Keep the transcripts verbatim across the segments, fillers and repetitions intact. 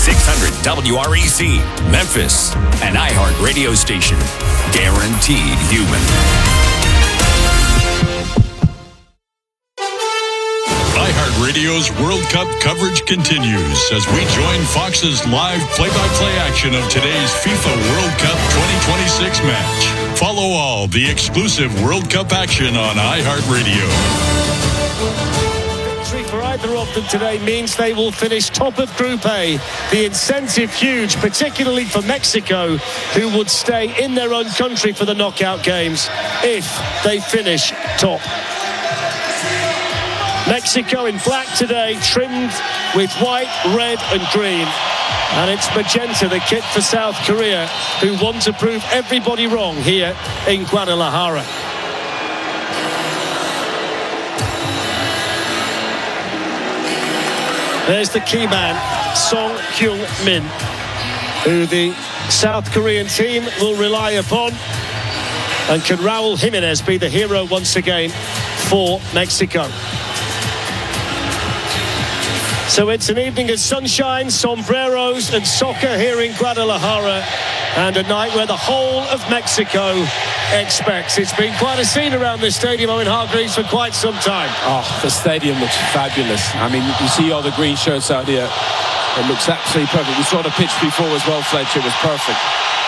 six hundred W R E C, Memphis, an iHeart radio station. Guaranteed human. iHeartRadio's World Cup coverage continues as we join Fox's live play-by-play action of today's FIFA World Cup twenty twenty-six match. Follow all the exclusive World Cup action on iHeartRadio. Victory for either of them today means they will finish top of Group A. The incentive huge, particularly for Mexico, who would stay in their own country for the knockout games if they finish top. Mexico in black today, trimmed with white, red and green. And it's magenta, the kit for South Korea, who want to prove everybody wrong here in Guadalajara. There's the key man, Son Heung-min, who the South Korean team will rely upon. And can Raul Jimenez be the hero once again for Mexico? So it's an evening of sunshine, sombreros and soccer here in Guadalajara, and a night where the whole of Mexico expects. It's been quite a scene around this stadium, Owen Hargreaves, for quite some time. Oh, the stadium looks fabulous. I mean, you see all the green shirts out here. It looks absolutely perfect. We saw the pitch before as well, Fletcher. It was perfect.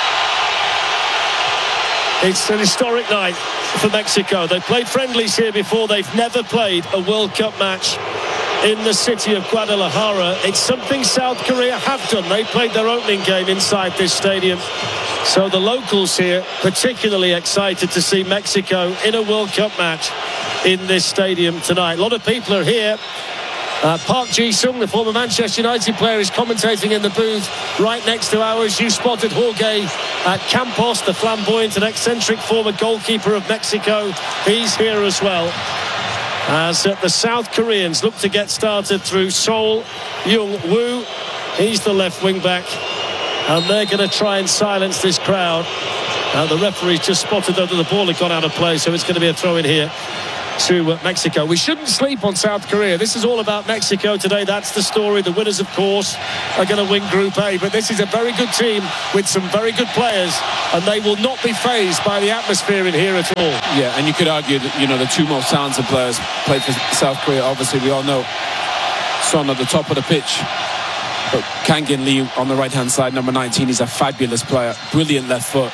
It's an historic night for Mexico. They've played friendlies here before. They've never played a World Cup match in the city of Guadalajara. It's something South Korea have done. They played their opening game inside this stadium. So the locals here particularly excited to see Mexico in a World Cup match in this stadium tonight. A lot of people are here. Uh, Park Ji-sung, the former Manchester United player, is commentating in the booth right next to ours. You spotted Jorge uh, Campos, the flamboyant and eccentric former goalkeeper of Mexico. He's here as well. As uh, the South Koreans look to get started through Sol Young-woo. He's the left wing back, and they're going to try and silence this crowd. Uh, the referee's just spotted though that the ball had gone out of play, so it's going to be a throw in here to uh, Mexico. We shouldn't sleep on South Korea. This is all about Mexico today. That's the story. The winners, of course, are going to win Group A, but this is a very good team with some very good players, and they will not be fazed by the atmosphere in here at all. Yeah, and you could argue that, you know, the two most talented players played for South Korea. Obviously, we all know Son at the top of the pitch, but Kangin Lee on the right-hand side, number nineteen, he's a fabulous player. Brilliant left foot.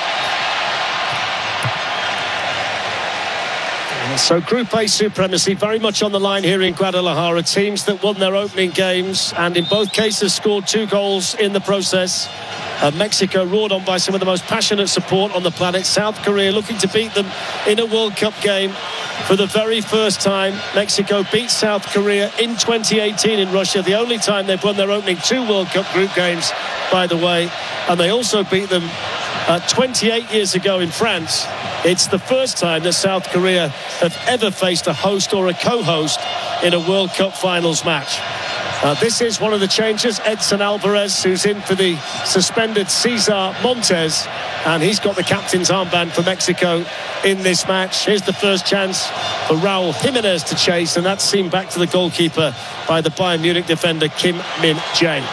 So Group A supremacy very much on the line here in Guadalajara. Teams that won their opening games and in both cases scored two goals in the process. Uh, Mexico roared on by some of the most passionate support on the planet. South Korea looking to beat them in a World Cup game for the very first time. Mexico beat South Korea in twenty eighteen in Russia, the only time they've won their opening two World Cup group games, by the way. And they also beat them uh, twenty-eight years ago in France. It's the first time that South Korea have ever faced a host or a co-host in a World Cup finals match. Uh, this is one of the changes, Edson Alvarez, who's in for the suspended Cesar Montes, and he's got the captain's armband for Mexico in this match. Here's the first chance for Raul Jimenez to chase, and that's seen back to the goalkeeper by the Bayern Munich defender Kim Min-jae.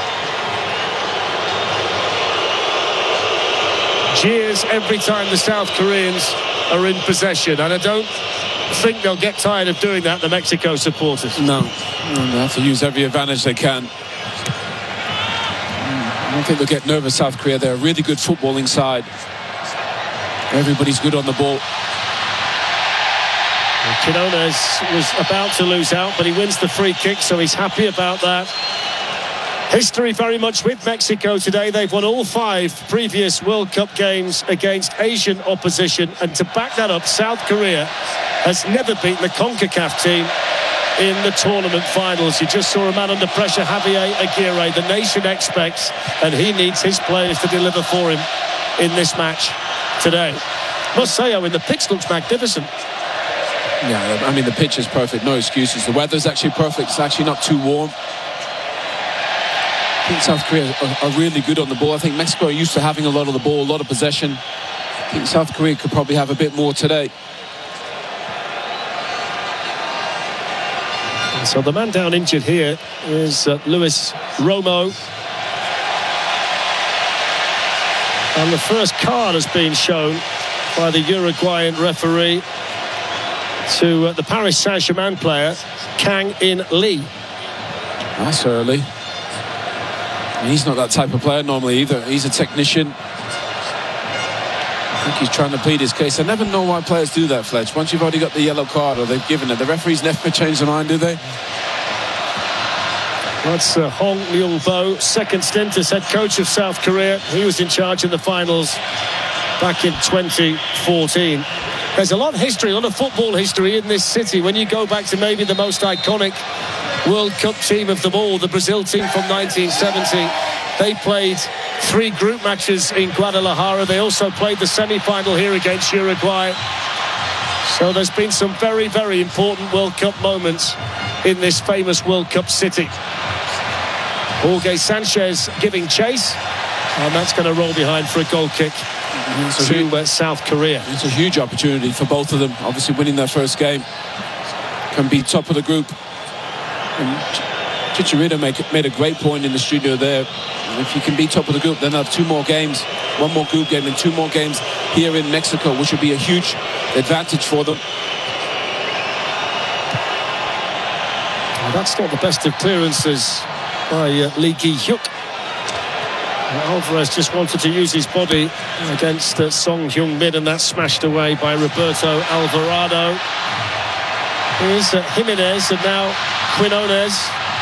Cheers every time the South Koreans are in possession, and I don't think they'll get tired of doing that, the Mexico supporters. No, they have to use every advantage they can. I don't think they'll get nervous, South Korea. They're a really good footballing side. Everybody's good on the ball. Quinones was about to lose out, but he wins the free kick, so he's happy about that. History very much with Mexico today. They've won all five previous World Cup games against Asian opposition, and to back that up, South Korea has never beaten the CONCACAF team in the tournament finals. You just saw a man under pressure, Javier Aguirre. The nation expects, and he needs his players to deliver for him in this match today. Must say, Owen, the pitch looks magnificent. Yeah, I mean, the pitch is perfect, no excuses. The weather's actually perfect. It's actually not too warm. I think South Korea are, are really good on the ball. I think Mexico are used to having a lot of the ball, a lot of possession. I think South Korea could probably have a bit more today. So the man down injured here is uh, Luis Romo. And the first card has been shown by the Uruguayan referee to uh, the Paris Saint-Germain player, Kang In Lee. That's early. He's not that type of player normally either. He's a technician. I think he's trying to plead his case. I never know why players do that, Fletch. Once you've already got the yellow card or they've given it, the referees never change their mind, do they? That's uh, Hong Myung-bo, second stint as head coach of South Korea. He was in charge in the finals back in twenty fourteen. There's a lot of history, a lot of football history in this city. When you go back to maybe the most iconic World Cup team of them all, the Brazil team from nineteen seventy, they played three group matches in Guadalajara. They also played the semi-final here against Uruguay. So there's been some very, very important World Cup moments in this famous World Cup city. Jorge Sanchez giving chase, and that's going to roll behind for a goal kick to uh, South Korea. It's a huge opportunity for both of them. Obviously winning their first game, can be top of the group. And Chicharito make, made a great point in the studio there. And if you can be top of the group, then they'll have two more games, one more group game and two more games here in Mexico, which would be a huge advantage for them. Well, that's not the best of clearances by uh, Lee Gi-hyuk. Alvarez just wanted to use his body against uh, Song Heung-min, and that's smashed away by Roberto Alvarado. Here's uh, Jimenez, and now Quinones.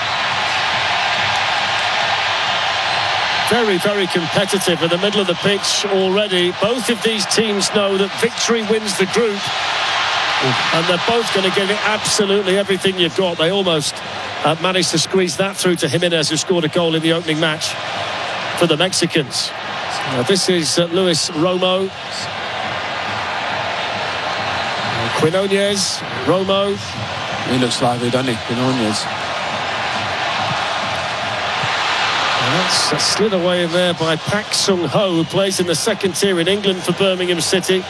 Very, very competitive in the middle of the pitch already. Both of these teams know that victory wins the group. And they're both going to give it absolutely everything you've got. They almost uh, managed to squeeze that through to Jimenez, who scored a goal in the opening match for the Mexicans. Now, this is uh, Luis Romo. Uh, Quinones, Romo. He looks lively, doesn't he, Quinones? That's uh, slid away in there by Pak Sung-ho, who plays in the second tier in England for Birmingham City.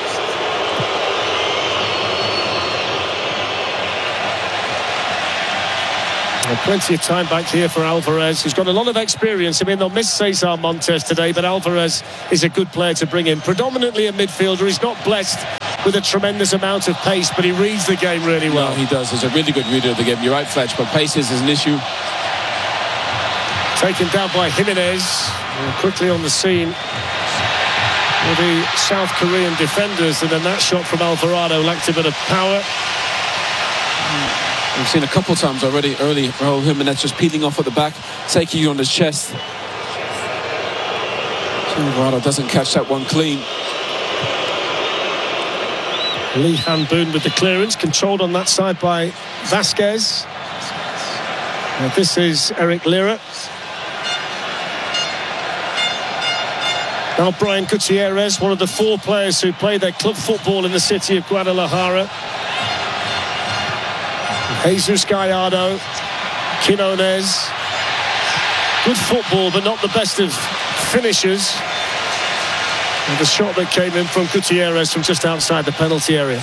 Plenty of time back here for Alvarez, who's got a lot of experience. I mean, they'll miss Cesar Montes today, but Alvarez is a good player to bring in. Predominantly a midfielder. He's not blessed with a tremendous amount of pace, but he reads the game really well. No, he does. He's a really good reader of the game. You're right, Fletch, but pace is an issue. Taken down by Jimenez. Quickly on the scene with the South Korean defenders, and then that shot from Alvarado lacked a bit of power. We've seen a couple of times already early Raul Jimenez just peeling off at the back, taking you on his chest. Alvarado doesn't catch that one clean. Lee Han-boon with the clearance, controlled on that side by Vasquez. Now this is Eric Lira. Now Brian Gutierrez, one of the four players who play their club football in the city of Guadalajara. Jesus Gallardo, Quinones. Good football, but not the best of finishers. And the shot that came in from Gutierrez from just outside the penalty area.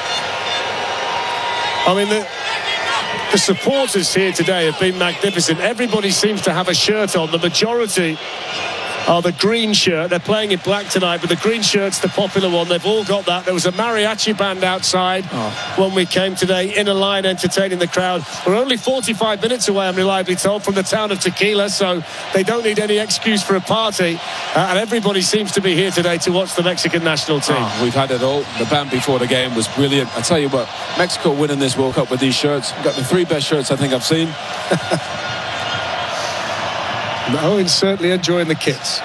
I mean, the, the supporters here today have been magnificent. Everybody seems to have a shirt on. The majority are the green shirt. They're playing in black tonight, but the green shirt's the popular one. They've all got that. There was a mariachi band outside oh. when we came today, in a line entertaining the crowd. We're only forty-five minutes away, I'm reliably told, from the town of Tequila, so they don't need any excuse for a party. Uh, and everybody seems to be here today to watch the Mexican national team. Oh, we've had it all. The band before the game was brilliant. I tell you what, Mexico winning this World Cup with these shirts. We've got the three best shirts I think I've seen. Owen's certainly enjoying the kits.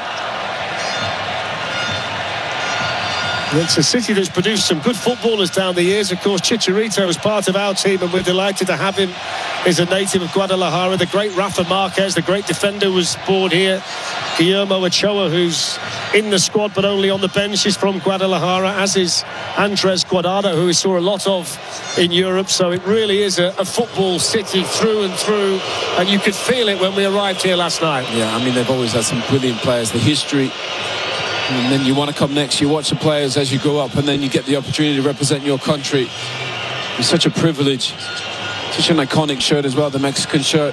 It's a city that's produced some good footballers down the years. Of course, Chicharito is part of our team, and we're delighted to have him. He's a native of Guadalajara. The great Rafa Marquez, the great defender, was born here. Guillermo Ochoa, who's in the squad but only on the bench, is from Guadalajara, as is Andres Guardado, who we saw a lot of in Europe. So it really is a, a football city through and through, and you could feel it when we arrived here last night. Yeah, I mean, they've always had some brilliant players. The history, and then you want to come next, you watch the players as you grow up, and then you get the opportunity to represent your country. It's such a privilege. Such an iconic shirt as well, the Mexican shirt.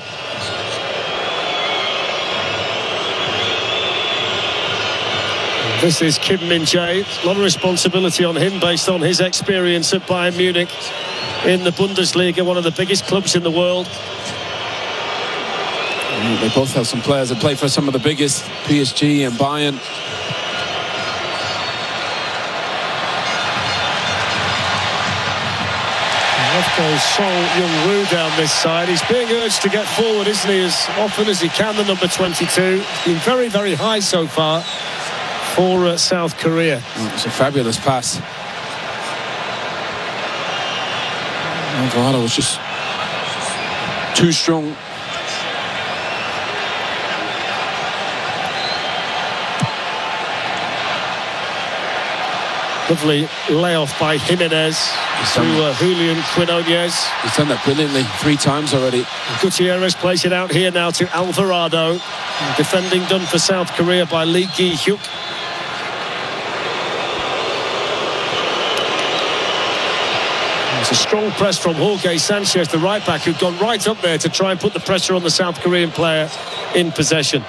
This is Kim Min-jae. A lot of responsibility on him based on his experience at Bayern Munich in the Bundesliga, one of the biggest clubs in the world. They both have some players that play for some of the biggest, P S G and Bayern. Off goes Song Young-woo down this side. He's being urged to get forward, isn't he, as often as he can, the number twenty-two. He's been very, very high so far for uh, South Korea. Oh, it's a fabulous pass. Alvarado was just too strong. Lovely layoff by Jimenez to uh, Julian Quinones. He's done that brilliantly three times already. Gutierrez plays it out here now to Alvarado. Defending done for South Korea by Lee Gi-hyuk. It's a strong press from Jorge Sanchez, the right back, who'd gone right up there to try and put the pressure on the South Korean player in possession.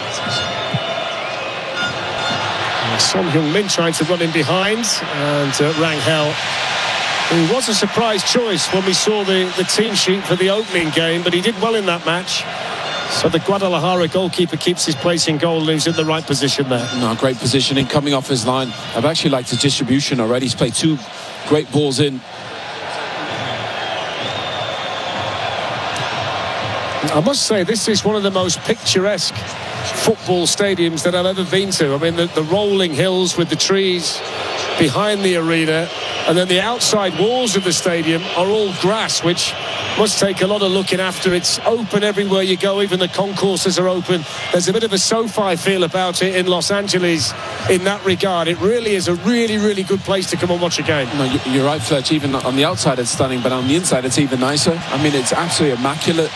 Son Heung-min trying to run in behind, and uh, Rangel, who was a surprise choice when we saw the, the team sheet for the opening game, but he did well in that match. So the Guadalajara goalkeeper keeps his place in goal, and he's in the right position there. No, great positioning coming off his line. I've actually liked his distribution already. He's played two great balls in. I must say, this is one of the most picturesque football stadiums that I've ever been to. I mean, the, the rolling hills with the trees behind the arena, and then the outside walls of the stadium are all grass, which must take a lot of looking after. It's open everywhere you go, even the concourses are open. There's a bit of a SoFi feel about it in Los Angeles in that regard. It really is a really, really good place to come and watch a game. No, you're right, Fletch. Even on the outside it's stunning, but on the inside it's even nicer. I mean, it's absolutely immaculate.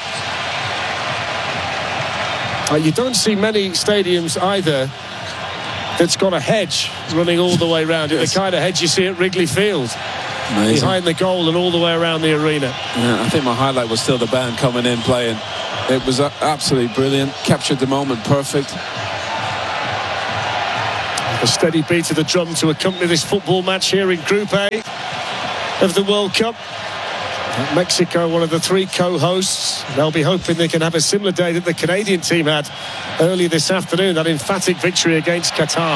Uh, you don't see many stadiums either that's got a hedge running all the way around it. Yes. The kind of hedge you see at Wrigley Field. Amazing. Behind the goal and all the way around the arena. Yeah, I think my highlight was still the band coming in playing. It was absolutely brilliant. Captured the moment perfect. A steady beat of the drum to accompany this football match here in Group A of the World Cup. Mexico, one of the three co-hosts. They'll be hoping they can have a similar day that the Canadian team had earlier this afternoon, that emphatic victory against Qatar.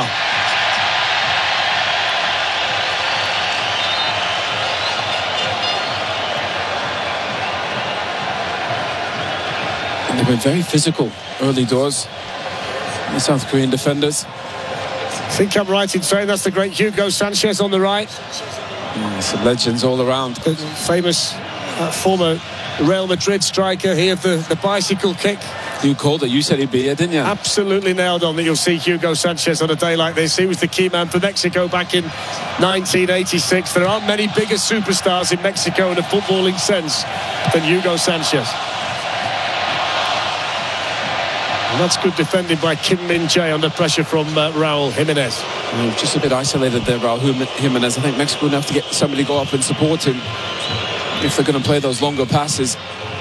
And they've been very physical early doors, the South Korean defenders. I think I'm right in saying that's the great Hugo Sanchez on the right. Yeah, some legends all around. The famous uh, former Real Madrid striker here, the, the bicycle kick. You called it. You said he'd be here, didn't you? Absolutely nailed on that you'll see Hugo Sanchez on a day like this. He was the key man for Mexico back in nineteen eighty-six. There aren't many bigger superstars in Mexico in a footballing sense than Hugo Sanchez. And that's good defending by Kim Min-jae under pressure from uh, Raul Jimenez. Oh, just a bit isolated there, Raul Jimenez. I think Mexico would have to get somebody to go up and support him if they're going to play those longer passes.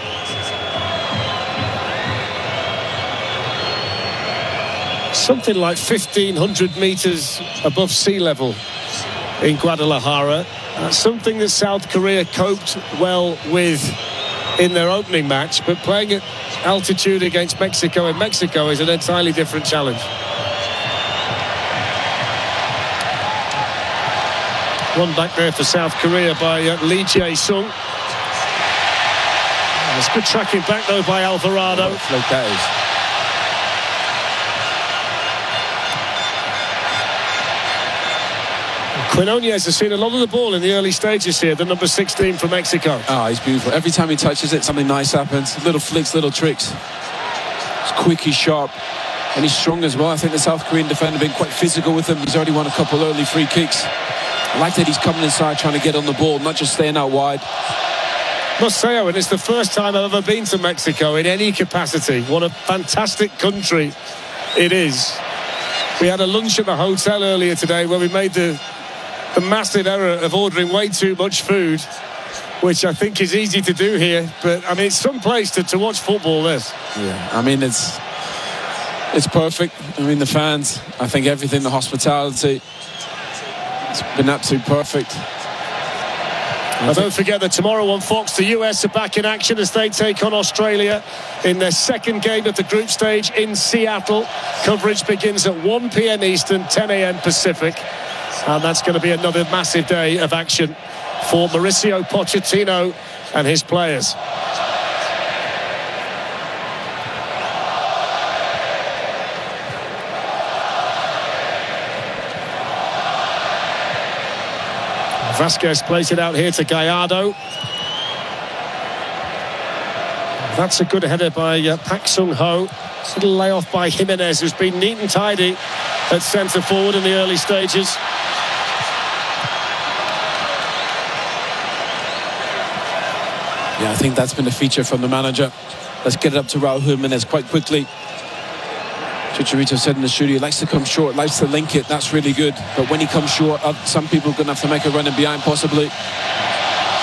Something like fifteen hundred metres above sea level in Guadalajara. Uh, something that South Korea coped well with in their opening match, but playing at altitude against Mexico in Mexico is an entirely different challenge. One back there for South Korea by uh, Lee Jae-sung. It's good tracking back though by Alvarado. Like that is. Quinones has seen a lot of the ball in the early stages here, the number sixteen from Mexico. Oh, he's beautiful. Every time he touches it, something nice happens. Little flicks, little tricks. He's quick, he's sharp, and he's strong as well. I think the South Korean defender been quite physical with him. He's already won a couple early free kicks. I like that he's coming inside trying to get on the ball, not just staying out wide. Must say, Owen, it's the first time I've ever been to Mexico in any capacity. What a fantastic country it is. We had a lunch at the hotel earlier today where we made the the massive error of ordering way too much food, which I think is easy to do here. But, I mean, it's some place to, to watch football, this. Yeah, I mean, it's It's perfect. I mean, the fans, I think everything, the hospitality, it's been absolutely perfect. And don't forget that tomorrow on Fox, the U S are back in action as they take on Australia in their second game of the group stage in Seattle. Coverage begins at one p.m. Eastern, ten a.m. Pacific. And that's going to be another massive day of action for Mauricio Pochettino and his players. Vasquez plays it out here to Gallardo. That's a good header by uh, Pak Sung-ho. Little layoff by Jimenez, who's been neat and tidy at centre forward in the early stages. Yeah, I think that's been a feature from the manager. Let's get it up to Raul Jimenez quite quickly. Chicharito said in the studio, he likes to come short, likes to link it. That's really good. But when he comes short, uh, some people are going to have to make a run in behind, possibly.